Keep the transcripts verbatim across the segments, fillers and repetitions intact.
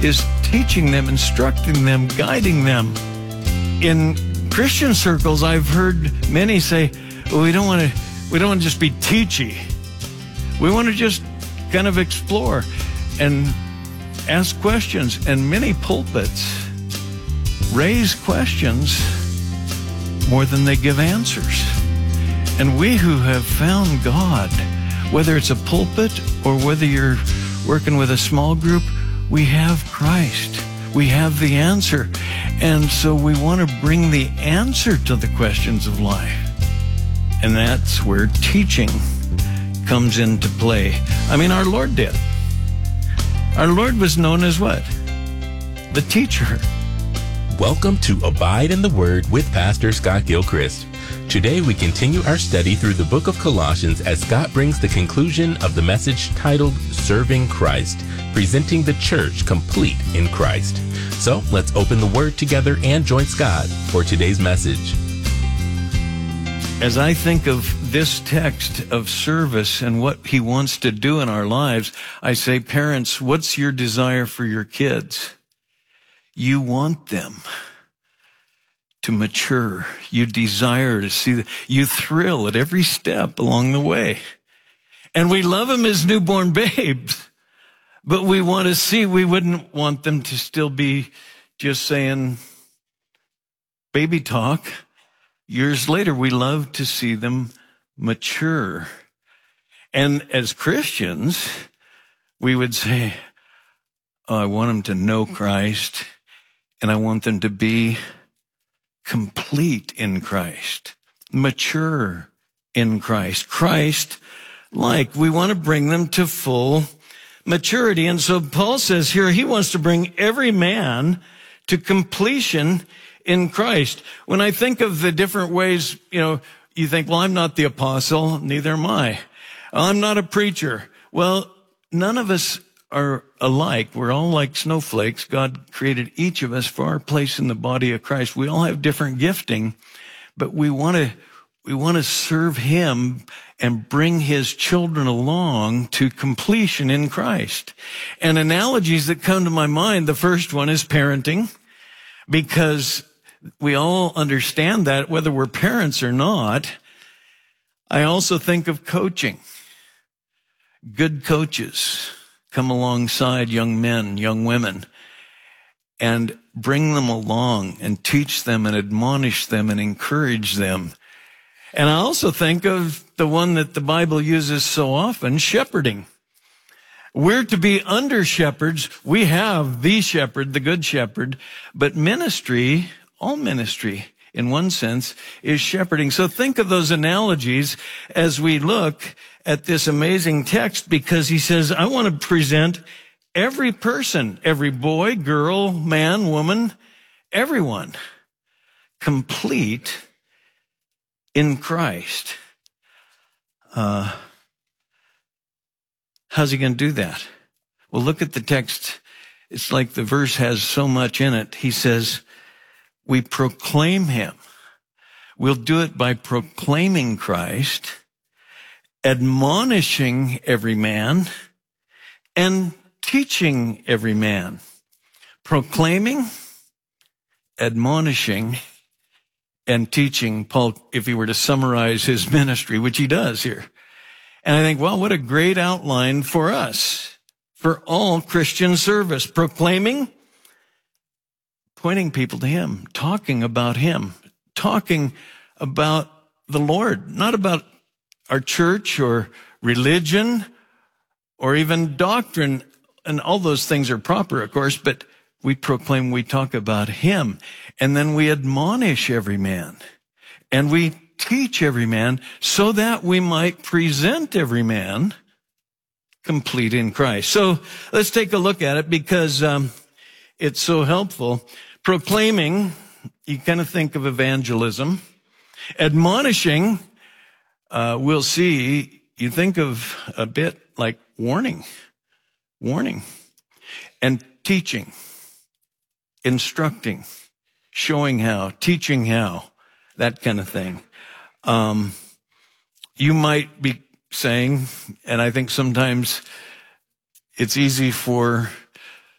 is teaching them, instructing them, guiding them. In Christian circles, I've heard many say, well, we don't want to, we don't want to just be teachy. We want to just kind of explore and ask questions. And many pulpits raise questions more than they give answers. And we who have found God, whether it's a pulpit or whether you're working with a small group, we have Christ. We have the answer. And so we want to bring the answer to the questions of life. And that's where teaching comes into play. I mean, our Lord did. Our Lord was known as what? The teacher. Welcome to Abide in the Word with Pastor Scott Gilchrist. Today we continue our study through the book of Colossians as Scott brings the conclusion of the message titled Serving Christ, presenting the church complete in Christ. So let's open the Word together and join Scott for today's message. As I think of this text of service and what he wants to do in our lives, I say, parents, what's your desire for your kids? You want them to mature. You desire to see them. You thrill at every step along the way. And we love them as newborn babes, but we want to see, we wouldn't want them to still be just saying baby talk. Years later, we love to see them mature. And as Christians, we would say, oh, I want them to know Christ, and I want them to be complete in Christ, mature in Christ, Christ-like. We want to bring them to full maturity. And so Paul says here, he wants to bring every man to completion in Christ. When I think of the different ways, you know, you think, well, I'm not the apostle, neither am I. I'm not a preacher. Well, none of us are alike. We're all like snowflakes. God created each of us for our place in the body of Christ. We all have different gifting, but we want to, we want to serve him and bring his children along to completion in Christ. And analogies that come to my mind, the first one is parenting, because we all understand that whether we're parents or not. I also think of coaching. Good coaches come alongside young men, young women, and bring them along and teach them and admonish them and encourage them. And I also think of the one that the Bible uses so often, shepherding. We're to be under shepherds. We have the shepherd, the good shepherd, but ministry, all ministry in one sense, is shepherding. So think of those analogies as we look at this amazing text, because he says, I want to present every person, every boy, girl, man, woman, everyone, complete in Christ. Uh, how's he going to do that? Well, look at the text. It's like the verse has so much in it. He says, we proclaim him. We'll do it by proclaiming Christ, admonishing every man, and teaching every man. Proclaiming, admonishing, and teaching. Paul, if he were to summarize his ministry, which he does here. And I think, well, what a great outline for us, for all Christian service. Proclaiming, pointing people to him, talking about him, talking about the Lord, not about our church or religion or even doctrine. And all those things are proper, of course, but we proclaim, we talk about him, and then we admonish every man, and we teach every man, so that we might present every man complete in Christ. So let's take a look at it, because um, it's so helpful. Proclaiming, you kind of think of evangelism. Admonishing, uh, we'll see, you think of a bit like warning, warning, and teaching, instructing, showing how, teaching how, that kind of thing. Um, you might be saying, and I think sometimes it's easy for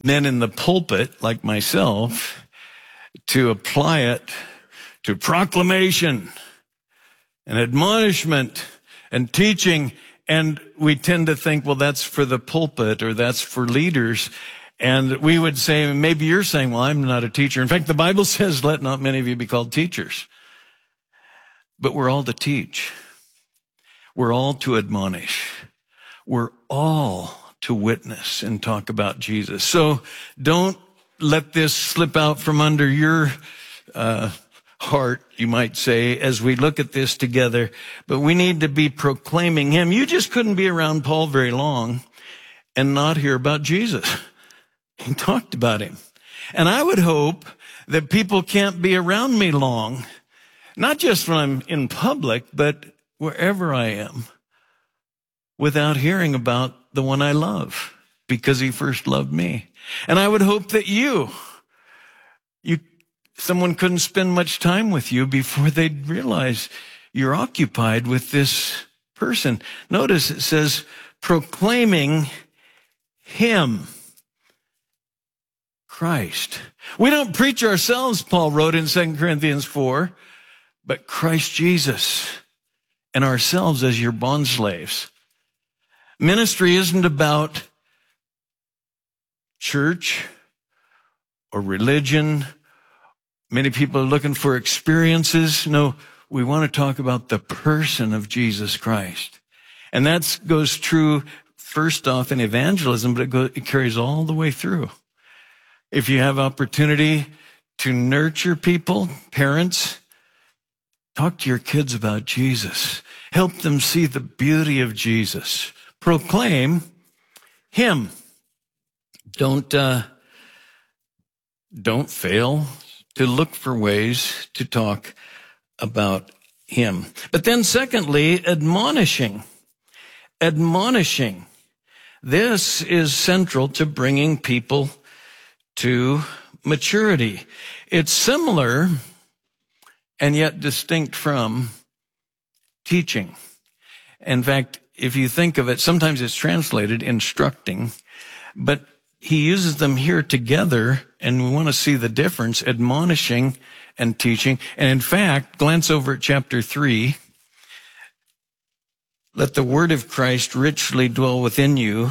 men in the pulpit, like myself, to apply it to proclamation and admonishment and teaching. And we tend to think, well, that's for the pulpit or that's for leaders. And we would say, maybe you're saying, well, I'm not a teacher. In fact, the Bible says, let not many of you be called teachers. But we're all to teach. We're all to admonish. We're all to witness and talk about Jesus. So don't let this slip out from under your uh heart, you might say, as we look at this together. But we need to be proclaiming him. You just couldn't be around Paul very long and not hear about Jesus. He talked about him. And I would hope that people can't be around me long, not just when I'm in public, but wherever I am, without hearing about the one I love, because he first loved me. And I would hope that you, you, someone couldn't spend much time with you before they'd realize you're occupied with this person. Notice it says, proclaiming him, Christ. We don't preach ourselves, Paul wrote in Second Corinthians four, but Christ Jesus and ourselves as your bondslaves. Ministry isn't about church or religion. Many people are looking for experiences. No, we want to talk about the person of Jesus Christ. And that goes true first off in evangelism, but it, goes, it carries all the way through. If you have opportunity to nurture people, parents, talk to your kids about Jesus. Help them see the beauty of Jesus. Proclaim him. Don't, uh, don't fail to look for ways to talk about him. But then secondly, admonishing. Admonishing. This is central to bringing people to maturity. It's similar and yet distinct from teaching. In fact, if you think of it, sometimes it's translated instructing, but he uses them here together, and we want to see the difference, admonishing and teaching. And in fact, glance over at chapter three. Let the word of Christ richly dwell within you,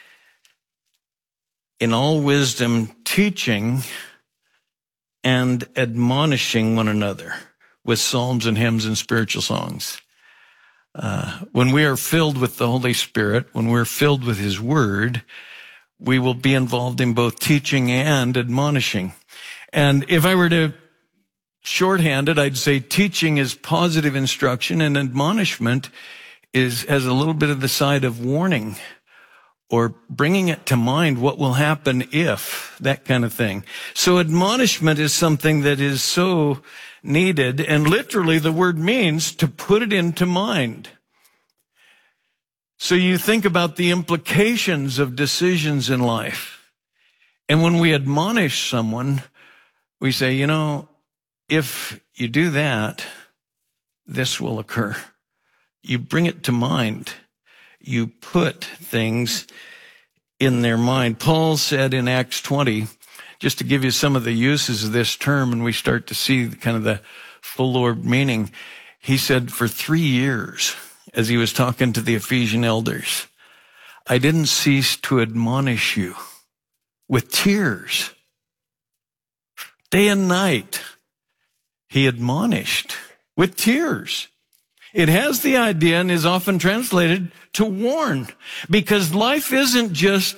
in all wisdom, teaching and admonishing one another with psalms and hymns and spiritual songs. Uh, when we are filled with the Holy Spirit, when we're filled with his word, we will be involved in both teaching and admonishing. And if I were to shorthand it, I'd say teaching is positive instruction and admonishment is has a little bit of the side of warning or bringing it to mind what will happen if, that kind of thing. So admonishment is something that is so needed, and literally the word means to put it into mind. So you think about the implications of decisions in life. And when we admonish someone, we say, you know, if you do that, this will occur. You bring it to mind. You put things in their mind. Paul said in Acts twenty, just to give you some of the uses of this term, and we start to see kind of the full Lord meaning, he said, for three years, as he was talking to the Ephesian elders, I didn't cease to admonish you with tears. Day and night, he admonished with tears. It has the idea and is often translated to warn, because life isn't just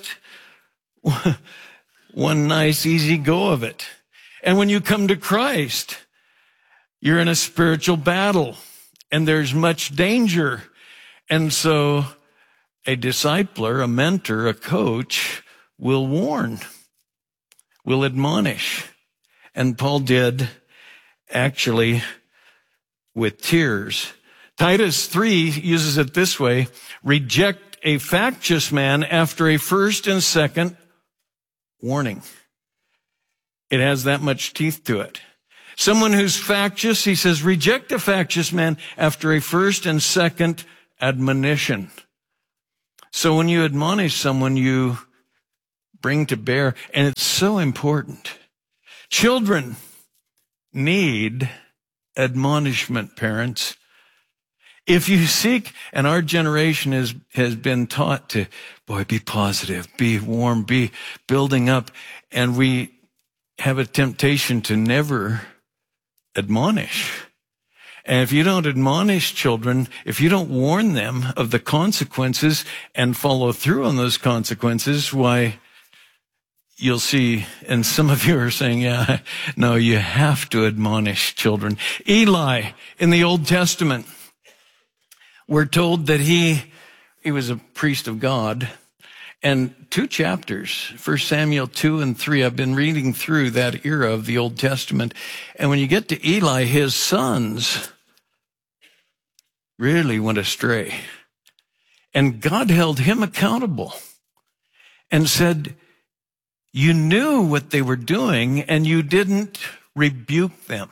one nice, easy go of it. And when you come to Christ, you're in a spiritual battle and there's much danger. And so a discipler, a mentor, a coach will warn, will admonish. And Paul did actually with tears. Titus three uses it this way: reject a factious man after a first and second warning. It has that much teeth to it. Someone who's factious, he says, reject a factious man after a first and second admonition. So when you admonish someone, you bring to bear, and it's so important. Children need admonishment, parents. If you seek, and our generation has, has been taught to, boy, be positive, be warm, be building up, and we have a temptation to never admonish. And if you don't admonish children, if you don't warn them of the consequences and follow through on those consequences, why, you'll see, and some of you are saying, yeah, no, you have to admonish children. Eli, in the Old Testament, we're told that he, he was a priest of God. And two chapters, First Samuel two and three, I've been reading through that era of the Old Testament. And when you get to Eli, his sons really went astray. And God held him accountable and said, you knew what they were doing and you didn't rebuke them.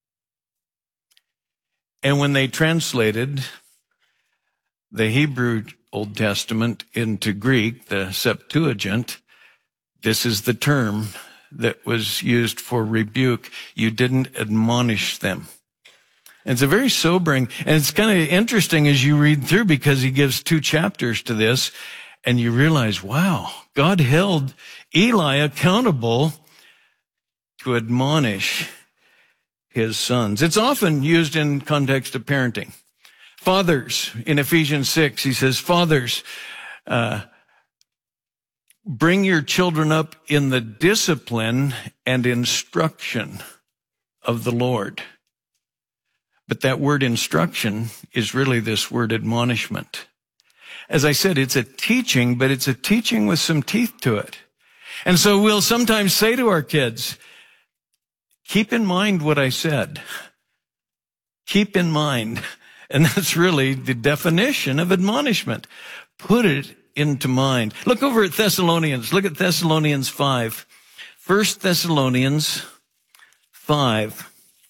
And when they translated the Hebrew Old Testament into Greek, the Septuagint, this is the term that was used for rebuke. You didn't admonish them. And it's a very sobering, and it's kind of interesting as you read through, because he gives two chapters to this, and you realize, wow, God held Eli accountable to admonish his sons. It's often used in context of parenting. Fathers, in Ephesians six, he says, fathers, uh, bring your children up in the discipline and instruction of the Lord. But that word instruction is really this word admonishment. As I said, it's a teaching, but it's a teaching with some teeth to it. And so we'll sometimes say to our kids, keep in mind what I said. Keep in mind. And that's really the definition of admonishment. Put it into mind. Look over at Thessalonians. Look at Thessalonians five. First Thessalonians five.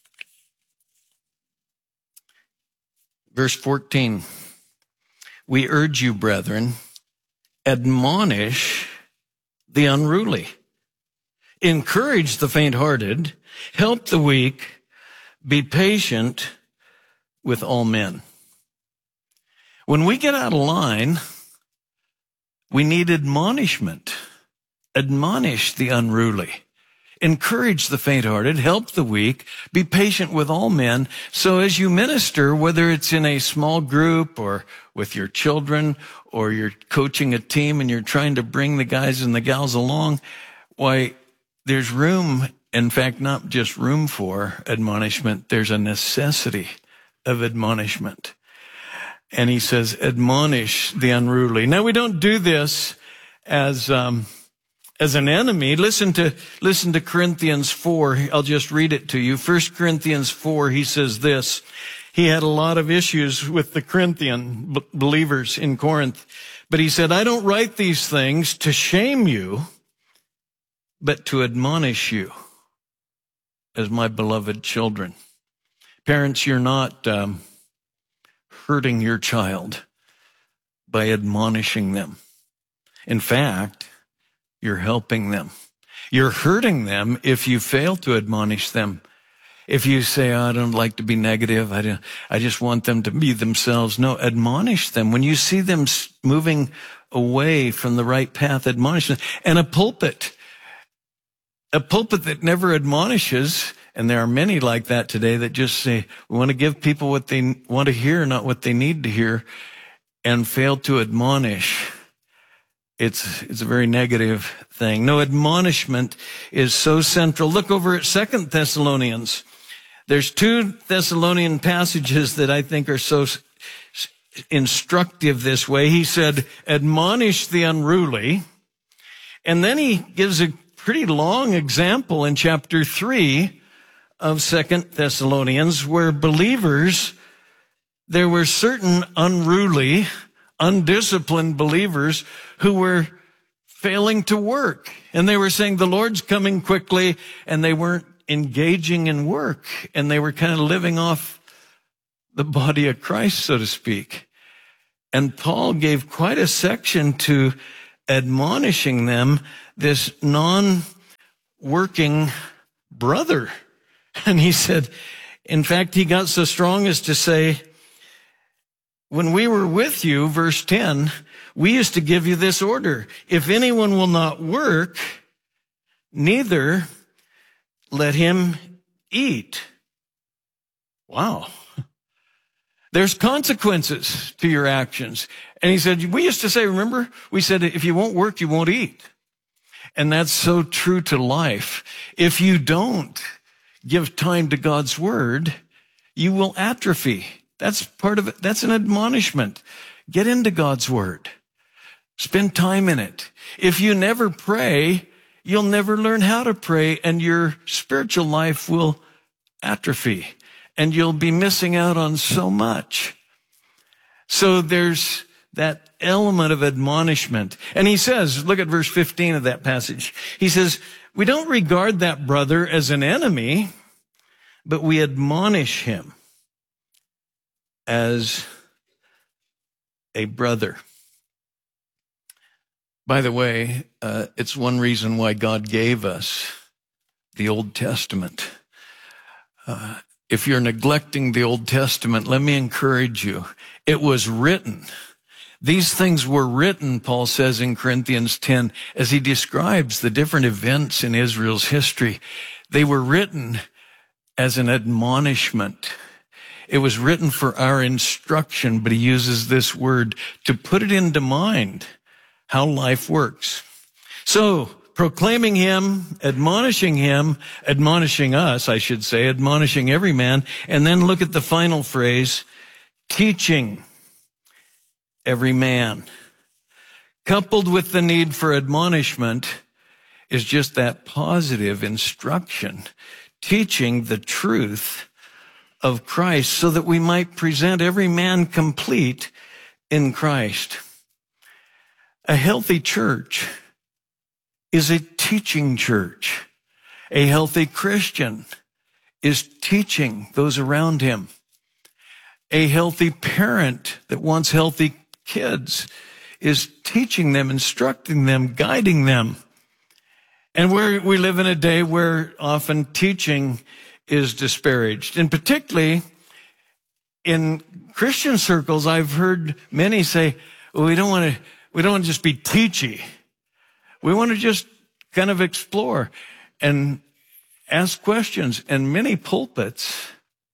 Verse fourteen. We urge you, brethren, admonish the unruly. Encourage the faint-hearted. Help the weak. Be patient with all men. When we get out of line, we need admonishment. Admonish the unruly. Encourage the faint-hearted. Help the weak. Be patient with all men. So as you minister, whether it's in a small group or with your children, or you're coaching a team and you're trying to bring the guys and the gals along, why, there's room, in fact, not just room for admonishment, there's a necessity of admonishment. And he says, admonish the unruly. Now, we don't do this as, um, as an enemy. Listen to, listen to Corinthians four. I'll just read it to you. First Corinthians four, he says this. He had a lot of issues with the Corinthian b- believers in Corinth. But he said, I don't write these things to shame you, but to admonish you as my beloved children. Parents, you're not um, hurting your child by admonishing them. In fact, you're helping them. You're hurting them if you fail to admonish them. If you say, oh, I don't like to be negative, I, don't, I just want them to be themselves. No, admonish them. When you see them moving away from the right path, admonish them. And a pulpit, a pulpit that never admonishes, and there are many like that today that just say, we want to give people what they want to hear, not what they need to hear, and fail to admonish. It's, it's a very negative thing. No, admonishment is so central. Look over at Second Thessalonians. There's two Thessalonian passages that I think are so instructive this way. He said, admonish the unruly. And then he gives a pretty long example in chapter three of Second Thessalonians where believers, there were certain unruly, undisciplined believers who were failing to work. And they were saying the Lord's coming quickly, and they weren't engaging in work. And they were kind of living off the body of Christ, so to speak. And Paul gave quite a section to admonishing them, this non-working brother. And he said, in fact, he got so strong as to say, when we were with you, verse ten, we used to give you this order. If anyone will not work, neither let him eat. Wow. There's consequences to your actions. And he said, we used to say, remember, we said, if you won't work, you won't eat. And that's so true to life. If you don't give time to God's word, you will atrophy. That's part of it. That's an admonishment. Get into God's word. Spend time in it. If you never pray, you'll never learn how to pray, and your spiritual life will atrophy, and you'll be missing out on so much. So there's that element of admonishment. And he says, look at verse fifteen of that passage. He says, we don't regard that brother as an enemy, but we admonish him as a brother. By the way, uh, it's one reason why God gave us the Old Testament. Uh, if you're neglecting the Old Testament, let me encourage you. It was written. These things were written, Paul says in Corinthians ten, as he describes the different events in Israel's history. They were written as an admonishment. It was written for our instruction, but he uses this word to put it into mind how life works. So, proclaiming him, admonishing him, admonishing us, I should say, admonishing every man, and then look at the final phrase, teaching every man. Coupled with the need for admonishment is just that positive instruction, teaching the truth of Christ so that we might present every man complete in Christ. A healthy church is a teaching church. A healthy Christian is teaching those around him. A healthy parent that wants healthy kids is teaching them, instructing them, guiding them. And we're, we live in a day where often teaching is disparaged. And particularly in Christian circles, I've heard many say, well, we don't want to We don't want to just be teachy. We want to just kind of explore and ask questions. And many pulpits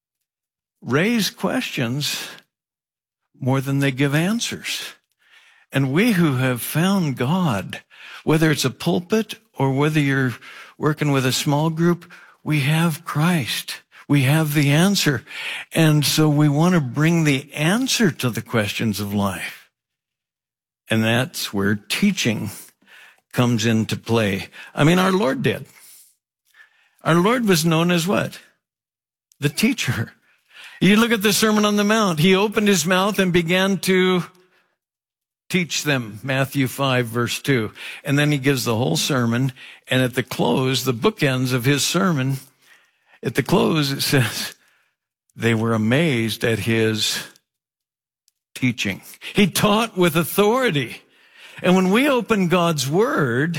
raise questions more than they give answers. And we who have found God, whether it's a pulpit or whether you're working with a small group, we have Christ. We have the answer. And so we want to bring the answer to the questions of life. And that's where teaching comes into play. I mean, our Lord did. Our Lord was known as what? The teacher. You look at the Sermon on the Mount. He opened his mouth and began to teach them, Matthew five, verse two. And then he gives the whole sermon. And at the close, the bookends of his sermon, at the close, it says, they were amazed at his teaching. He taught with authority. And when we open God's word,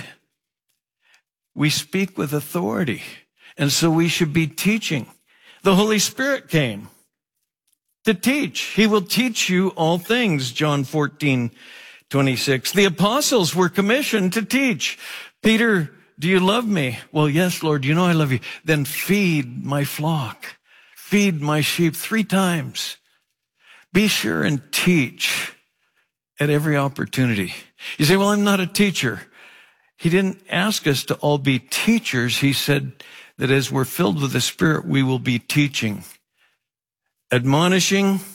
we speak with authority. And so we should be teaching. The Holy Spirit came to teach. He will teach you all things, John fourteen, twenty-six. The apostles were commissioned to teach. Peter, do you love me? Well, yes, Lord, you know I love you. Then feed my flock. Feed my sheep three times. Be sure and teach at every opportunity. You say, well, I'm not a teacher. He didn't ask us to all be teachers. He said that as we're filled with the Spirit, we will be teaching. Admonishing,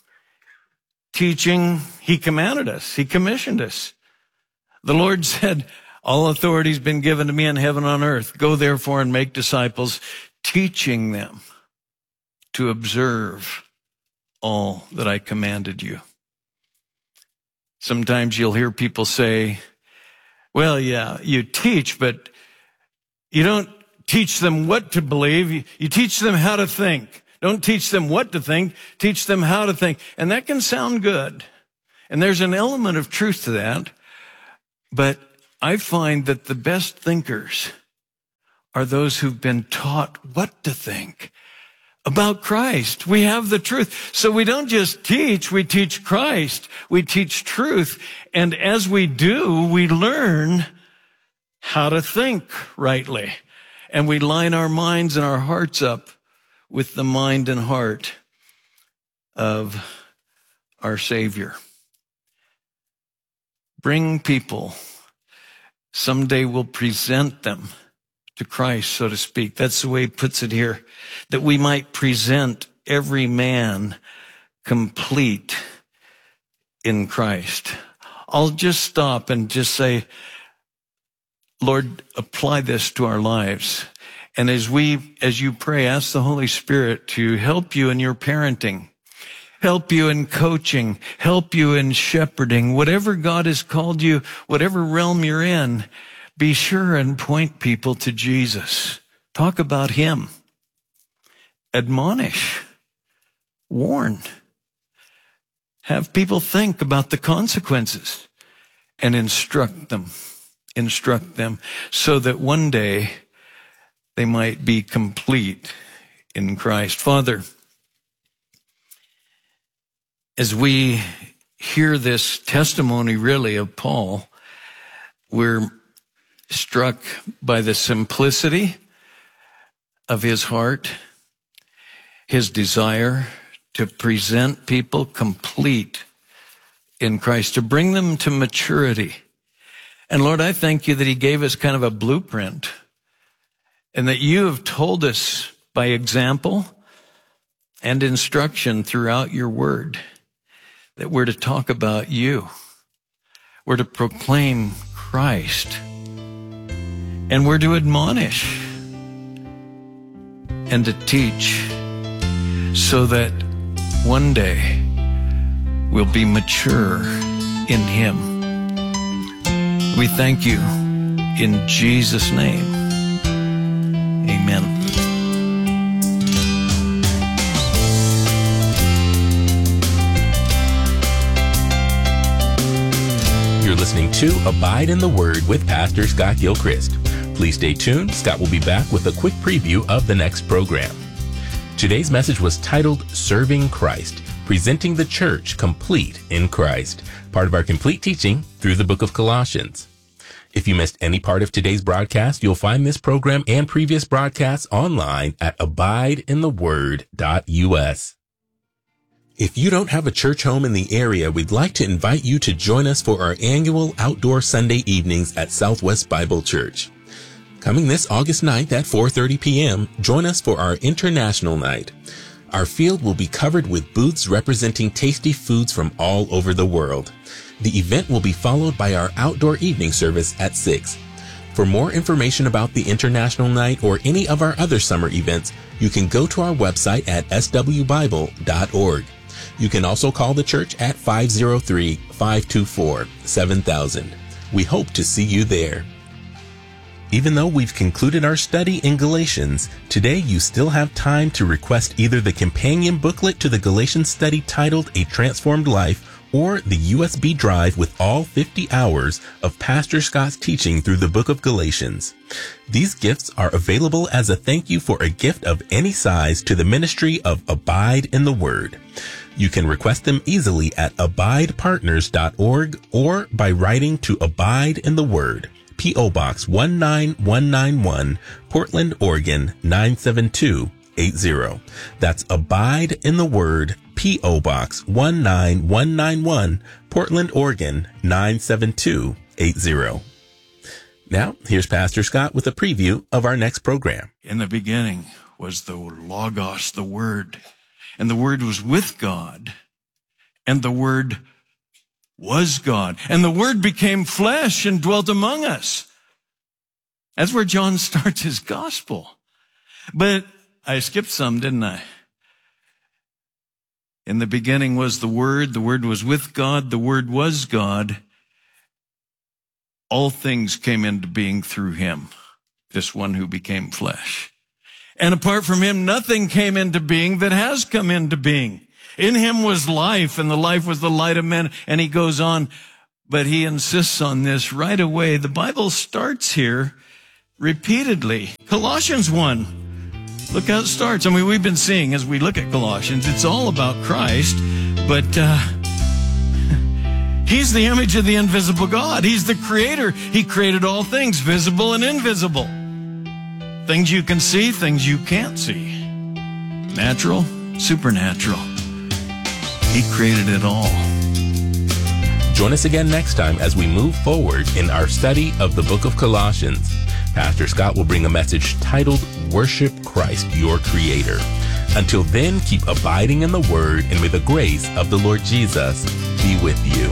teaching. He commanded us. He commissioned us. The Lord said, all authority has been given to me in heaven and on earth. Go therefore and make disciples, teaching them to observe all that I commanded you. Sometimes you'll hear people say, well, yeah, you teach, but you don't teach them what to believe. You, you teach them how to think. Don't teach them what to think. Teach them how to think. And that can sound good. And there's an element of truth to that. But I find that the best thinkers are those who've been taught what to think about Christ. We have the truth. So we don't just teach, we teach Christ. We teach truth. And as we do, we learn how to think rightly. And we line our minds and our hearts up with the mind and heart of our Savior. Bring people. Someday we'll present them to Christ, so to speak. That's the way he puts it here, that we might present every man complete in Christ. I'll just stop and just say, Lord, apply this to our lives. And as we, as you pray, ask the Holy Spirit to help you in your parenting, help you in coaching, help you in shepherding, whatever God has called you, whatever realm you're in. Be sure and point people to Jesus. Talk about him. Admonish. Warn. Have people think about the consequences and instruct them. Instruct them so that one day they might be complete in Christ. Father, as we hear this testimony really of Paul, we're struck by the simplicity of his heart, his desire to present people complete in Christ, to bring them to maturity. And Lord, I thank you that he gave us kind of a blueprint and that you have told us by example and instruction throughout your word that we're to talk about you. We're to proclaim Christ. And we're to admonish and to teach so that one day we'll be mature in him. We thank you in Jesus' name. Amen. You're listening to Abide in the Word with Pastor Scott Gilchrist. Please stay tuned. Scott will be back with a quick preview of the next program. Today's message was titled Serving Christ, Presenting the Church Complete in Christ, part of our complete teaching through the book of Colossians. If you missed any part of today's broadcast, you'll find this program and previous broadcasts online at abide in the word dot u s. If you don't have a church home in the area, we'd like to invite you to join us for our annual outdoor Sunday evenings at Southwest Bible Church. Coming this August ninth at four thirty p.m., join us for our International Night. Our field will be covered with booths representing tasty foods from all over the world. The event will be followed by our outdoor evening service at six. For more information about the International Night or any of our other summer events, you can go to our website at s w bible dot org. You can also call the church at five oh three, five two four, seven thousand. We hope to see you there. Even though we've concluded our study in Galatians, today you still have time to request either the companion booklet to the Galatians study titled A Transformed Life or the U S B drive with all fifty hours of Pastor Scott's teaching through the book of Galatians. These gifts are available as a thank you for a gift of any size to the ministry of Abide in the Word. You can request them easily at abide partners dot org or by writing to Abide in the Word, P O. Box one nine one nine one, Portland, Oregon nine seven two eight zero. That's Abide in the Word, P O. Box one nine one nine one, Portland, Oregon nine seven two eight zero. Now, here's Pastor Scott with a preview of our next program. In the beginning was the Logos, the Word, and the Word was with God, and the Word was God, and the Word became flesh and dwelt among us. That's where John starts his gospel. But I skipped some, didn't I? In the beginning was the Word, the Word was with God, the Word was God. All things came into being through him, this one who became flesh. And apart from him, nothing came into being that has come into being. In him was life, and the life was the light of men. And he goes on, but he insists on this right away. The Bible starts here repeatedly. Colossians one. Look how it starts. I mean, we've been seeing as we look at Colossians, it's all about Christ, but uh, he's the image of the invisible God. He's the creator. He created all things, visible and invisible. Things you can see, things you can't see. Natural, supernatural. He created it all. Join us again next time as we move forward in our study of the book of Colossians. Pastor Scott will bring a message titled, Worship Christ, Your Creator. Until then, keep abiding in the Word, and may the grace of the Lord Jesus be with you.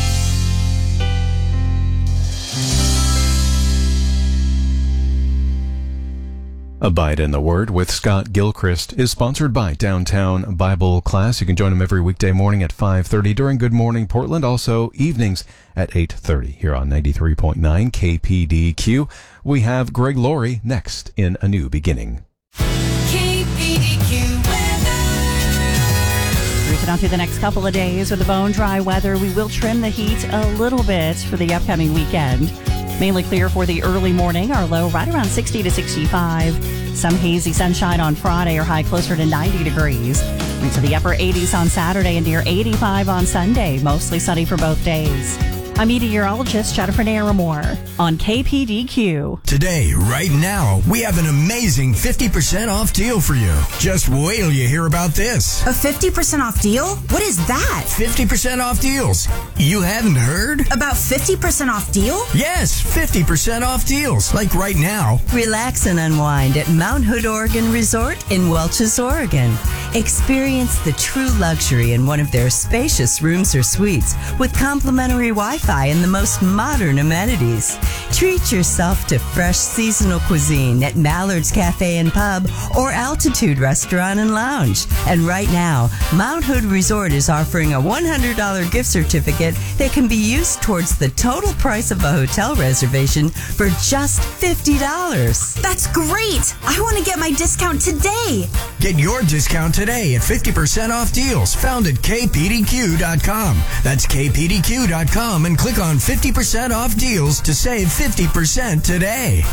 Abide in the Word with Scott Gilchrist is sponsored by Downtown Bible Class. You can join them every weekday morning at five thirty during Good Morning Portland. Also evenings at eight thirty here on ninety-three point nine K P D Q. We have Greg Laurie next in A New Beginning. K P D Q weather. Cruising on through the next couple of days with the bone dry weather. We will trim the heat a little bit for the upcoming weekend. Mainly clear for the early morning. Our low right around sixty to sixty-five. Some hazy sunshine on Friday, or high closer to ninety degrees. Into the upper eighties on Saturday and near eighty-five on Sunday. Mostly sunny for both days. I'm meteorologist Jennifer Naramore on K P D Q. Today, right now, we have an amazing fifty percent off deal for you. Just wait till you hear about this. A fifty percent off deal? What is that? fifty percent off deals. You haven't heard? About fifty percent off deal? Yes, fifty percent off deals. Like right now. Relax and unwind at Mount Hood Oregon Resort in Welch's, Oregon. Experience the true luxury in one of their spacious rooms or suites with complimentary Wi-Fi and the most modern amenities. Treat yourself to fresh seasonal cuisine at Mallard's Cafe and Pub or Altitude Restaurant and Lounge. And right now, Mount Hood Resort is offering a one hundred dollars gift certificate that can be used towards the total price of a hotel reservation for just fifty dollars. That's great! I want to get my discount today. Get your discount today at fifty percent off deals found at K P D Q dot com. That's K P D Q dot com and click on fifty percent off deals to save fifty percent today.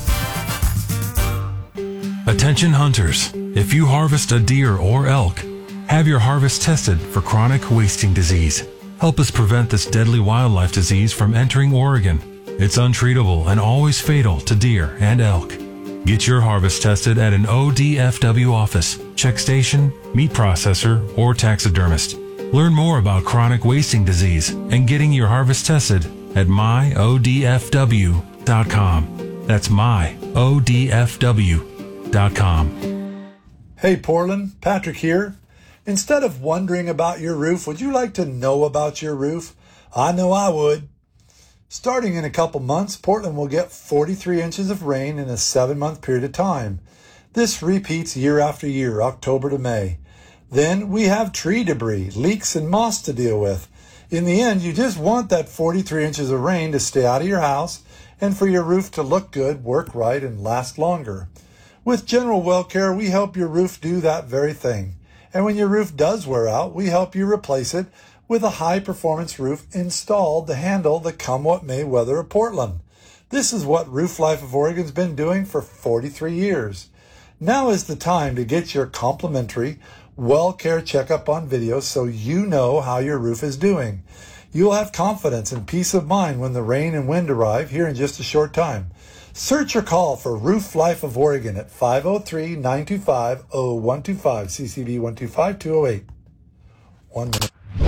Attention hunters, if you harvest a deer or elk, have your harvest tested for chronic wasting disease. Help us prevent this deadly wildlife disease from entering Oregon. It's untreatable and always fatal to deer and elk. Get your harvest tested at an O D F W office, check station, meat processor, or taxidermist. Learn more about chronic wasting disease and getting your harvest tested at my O D F W dot com. That's my O D F W dot com. Hey Portland, Patrick here. Instead of wondering about your roof, would you like to know about your roof? I know I would. Starting in a couple months, Portland will get forty-three inches of rain in a seven-month period of time. This repeats year after year, October to May. Then we have tree debris, leaks, and moss to deal with. In the end, you just want that forty-three inches of rain to stay out of your house and for your roof to look good, work right, and last longer. With General Well Care, we help your roof do that very thing. And when your roof does wear out, we help you replace it with a high-performance roof installed to handle the come-what-may weather of Portland. This is what Roof Life of Oregon's been doing for forty-three years. Now is the time to get your complimentary Well Care checkup on video so you know how your roof is doing. You'll have confidence and peace of mind when the rain and wind arrive here in just a short time. Search or call for Roof Life of Oregon at five oh three, nine two five, oh one two five, C C B one two five, two oh eight. One minute.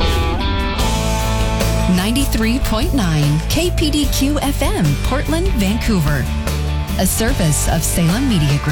ninety-three point nine K P D Q F M, Portland, Vancouver. A service of Salem Media Group.